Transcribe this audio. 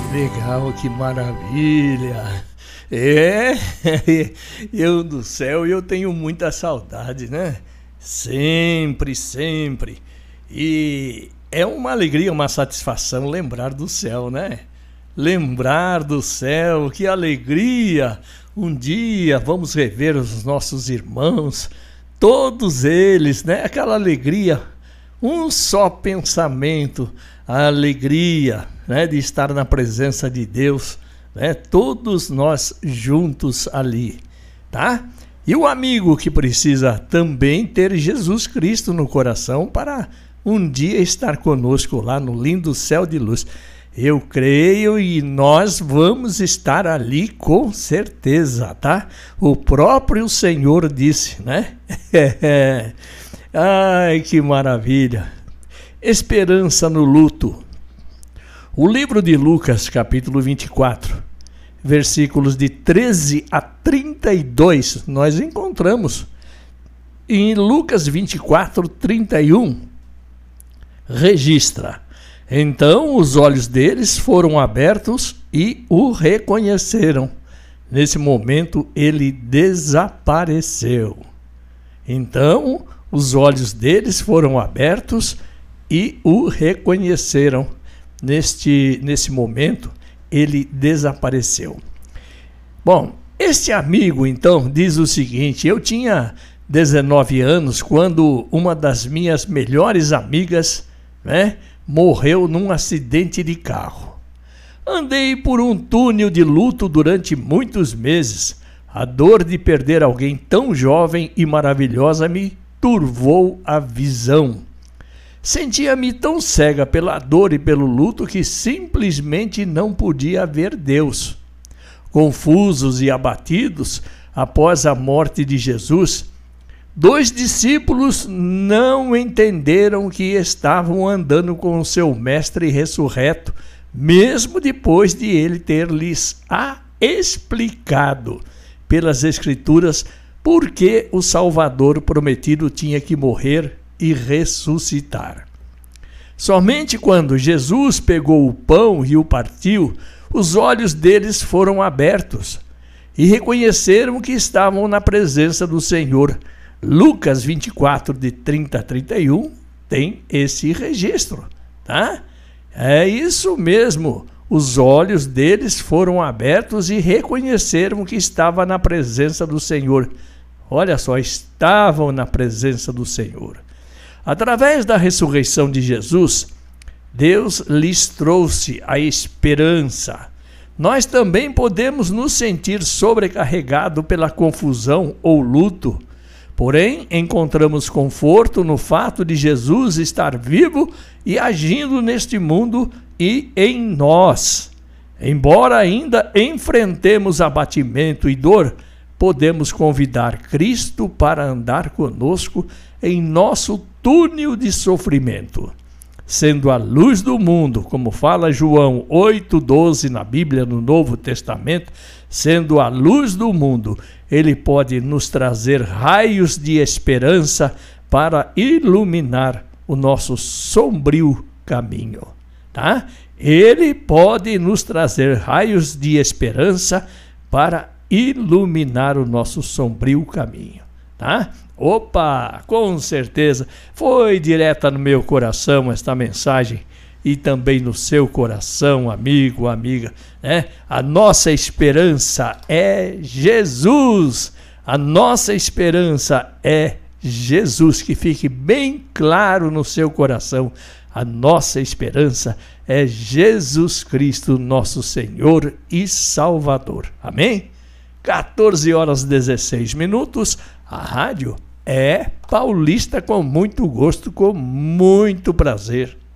Legal, que maravilha! Eu do céu, eu tenho muita saudade, né? Sempre, sempre. E é uma alegria, uma satisfação lembrar do céu, né? Lembrar do céu, que alegria! Um dia vamos rever os nossos irmãos, todos eles, né? Aquela alegria, um só pensamento, a alegria, né, de estar na presença de Deus, né, todos nós juntos ali, tá? E o amigo que precisa também ter Jesus Cristo no coração para um dia estar conosco lá no lindo céu de luz. Eu creio e nós vamos estar ali com certeza, tá? O próprio Senhor disse, né? Ai, que maravilha! Esperança no luto. O livro de Lucas, capítulo 24, versículos de 13 a 32, nós encontramos. Em Lucas 24, 31, registra: então os olhos deles foram abertos e o reconheceram. Nesse momento ele desapareceu. Então os olhos deles foram abertos e o reconheceram. Nesse momento, ele desapareceu. Bom, este amigo, então, diz o seguinte: eu tinha 19 anos quando uma das minhas melhores amigas, né, morreu num acidente de carro. Andei por um túnel de luto durante muitos meses. A dor de perder alguém tão jovem e maravilhosa me turvou a visão. Sentia-me tão cega pela dor e pelo luto que simplesmente não podia ver Deus. Confusos e abatidos após a morte de Jesus, 2 discípulos não entenderam que estavam andando com o seu mestre ressurreto, mesmo depois de ele ter lhes explicado pelas Escrituras por que o Salvador prometido tinha que morrer e ressuscitar. Somente quando Jesus pegou o pão e o partiu, os olhos deles foram abertos e reconheceram que estavam na presença do Senhor. Lucas 24, de 30 a 31, tem esse registro, tá? É isso mesmo, os olhos deles foram abertos e reconheceram que estava na presença do Senhor. Olha só, estavam na presença do Senhor. Através da ressurreição de Jesus, Deus lhes trouxe a esperança. Nós também podemos nos sentir sobrecarregados pela confusão ou luto. Porém, encontramos conforto no fato de Jesus estar vivo e agindo neste mundo e em nós. Embora ainda enfrentemos abatimento e dor, podemos convidar Cristo para andar conosco em nosso túnel de sofrimento. Sendo a luz do mundo, como fala João 8,12 na Bíblia, no Novo Testamento, sendo a luz do mundo, ele pode nos trazer raios de esperança para iluminar o nosso sombrio caminho, tá? Ele pode nos trazer raios de esperança para iluminar o nosso sombrio caminho, tá? Opa, com certeza, foi direta no meu coração esta mensagem e também no seu coração, amigo, amiga, né? A nossa esperança é Jesus, a nossa esperança é Jesus, que fique bem claro no seu coração, a nossa esperança é Jesus Cristo, nosso Senhor e Salvador, amém? 14 horas e 16 minutos, a rádio é paulista com muito gosto, com muito prazer.